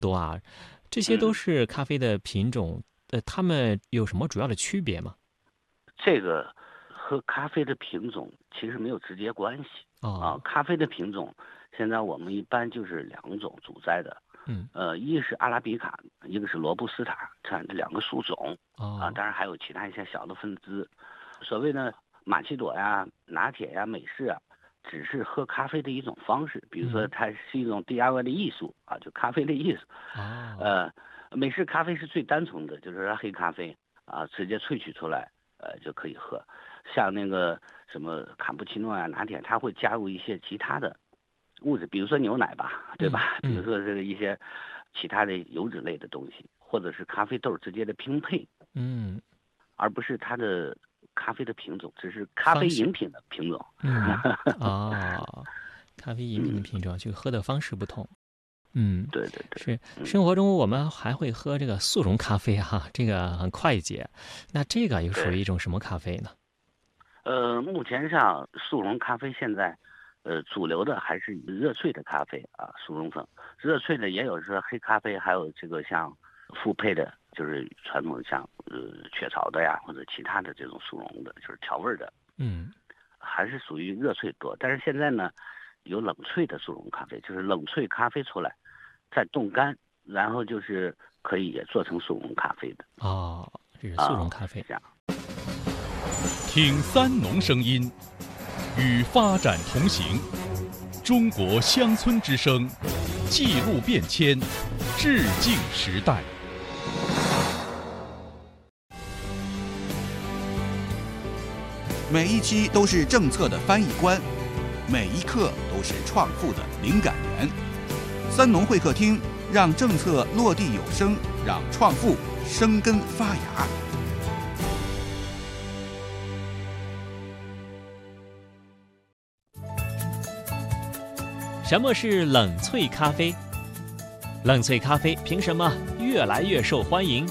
多啊，这些都是咖啡的品种，它们有什么主要的区别吗？ 这个和咖啡的品种其实没有直接关系啊。 哦， 咖啡的品种现在我们一般就是两种主宰的， 嗯， 一是阿拉比卡，一个是罗布斯塔，这两个树种啊， 哦， 当然还有其他一些小的分支。所谓的玛奇朵呀、拿铁呀、美式啊，只是喝咖啡的一种方式，比如说嗯， 它是一种 DIY 的艺术啊，就咖啡的艺术。 哦， 呃，美式咖啡是最单纯的，就是说黑咖啡啊，直接萃取出来，就可以喝。像那个什么卡布奇诺啊、拿铁，它会加入一些其他的物质，比如说牛奶吧，对嗯吧？比如嗯说这个一些其他的油脂类的东西，或者是咖啡豆直接的拼配， 嗯， 而不是它的咖啡的品种，只是咖方式， 啡饮品的品种。 嗯，哦，咖啡饮品的嗯， 品种，就喝的方式不同。嗯， 对对对， 是嗯， 生活中我们还会喝这个速溶咖啡哈，这个很快捷。那这个又属于对。 一种什么咖啡呢？ 目前上速溶咖啡现在，主流的还是以热萃的咖啡啊，速溶粉。热萃的也有是黑咖啡，还有这个像复配的，就是传统像雀巢的呀，或者其他的这种速溶的，就是调味儿的， 嗯， 还是属于热萃多。但是现在呢，有冷萃的速溶咖啡，就是冷萃咖啡出来，再冻干，然后就是可以也做成速溶咖啡的哦，这是速溶啊， 咖啡。 是这样。 听三农声音，与发展同行。中国乡村之声，记录变迁，致敬时代。 每一期都是政策的翻译官，每一刻都是创富的灵感源。三农会客厅，让政策落地有声，让创富生根发芽。 什么是冷萃咖啡？冷萃咖啡凭什么越来越受欢迎？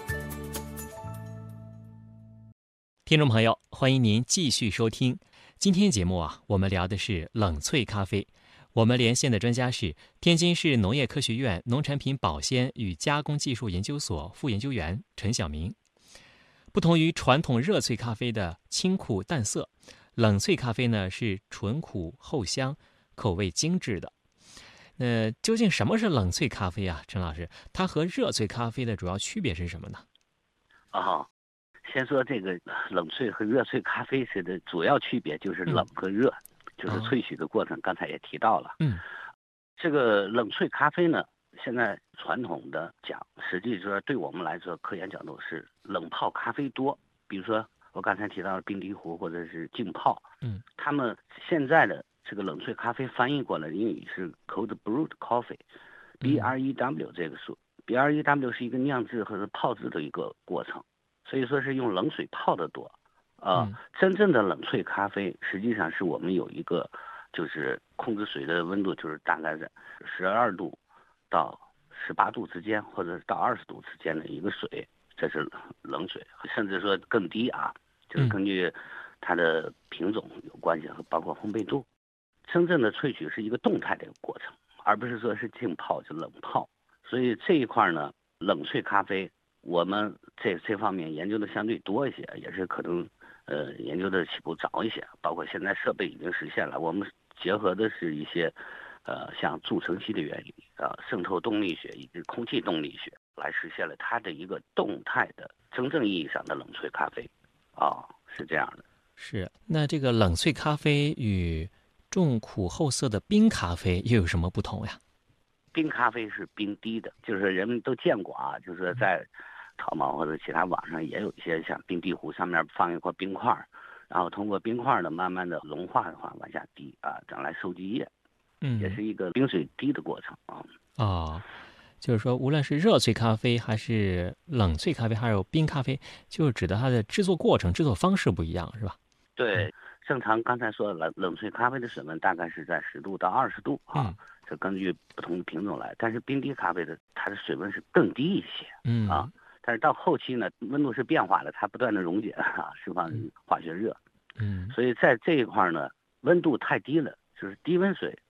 听众朋友，欢迎您继续收听今天节目啊，我们聊的是冷萃咖啡。我们连线的专家是天津市农业科学院农产品保鲜与加工技术研究所副研究员陈晓明。不同于传统热萃咖啡的清苦淡涩，冷萃咖啡呢是醇苦后香，口味精致的。那究竟什么是冷萃咖啡啊，陈老师？它和热萃咖啡的主要区别是什么呢？ 啊，先说这个冷萃和热萃咖啡是的主要区别就是冷嗯， 和热，就是啊， 萃取的过程，刚才也提到了。 嗯这个冷萃咖啡呢，现在传统的讲，实际说对我们来说，科研角度是冷泡咖啡多。比如说我刚才提到的冰滴壶或者是浸泡， 嗯他们现在的这个冷萃咖啡翻译过来的英语是 cold brewed coffee，B 嗯 R E W 这个数，B R E W 是一个酿制和泡制的一个过程，所以说是用冷水泡的多。 嗯真正的冷萃咖啡实际上是我们有一个就是控制水的温度，就是大概在12度到18度之间，或者是到20度之间的一个水，这是冷水，甚至说更低啊，就是嗯根据它的品种有关系和包括烘焙度。真正的萃取是一个动态的过程，而不是说是浸泡就冷泡。所以这一块呢，冷萃咖啡我们这方面研究的相对多一些，也是可能研究的起步早一些，包括现在设备已经实现了。我们结合的是一些像助成器的原理渗透动力学以及空气动力学，来实现了它的一个动态的真正意义上的冷萃咖啡是这样的。 是。那这个冷萃咖啡与重苦厚涩的冰咖啡又有什么不同呀？ 冰咖啡是冰滴的，就是人们都见过啊，就是在淘宝或者其他网上也有一些像冰滴壶上面放一块冰块，然后通过冰块呢慢慢的融化的话往下滴整来收集液，也嗯， 是一个冰水滴的过程啊。 哦，就是说，无论是热萃咖啡，还是冷萃咖啡，还有冰咖啡，就是指的它的制作过程、制作方式不一样，是吧？嗯对，正常刚才说冷萃咖啡的水温大概是在10度到20度嗯这根据不同的品种来。但是冰滴咖啡的它的水温是更低一些嗯但是到后期呢，温度是变化的，它不断的溶解释放嗯化学热， 嗯所以在这一块呢，温度太低了，就是低温水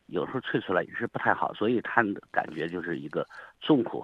有时候萃出来也是不太好，所以它的感觉就是一个中苦